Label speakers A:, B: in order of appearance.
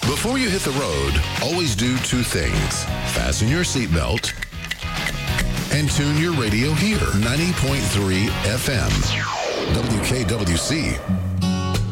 A: Before you hit the road, always do two things. Fasten your seatbelt and tune your radio here. 90.3 FM. WKWC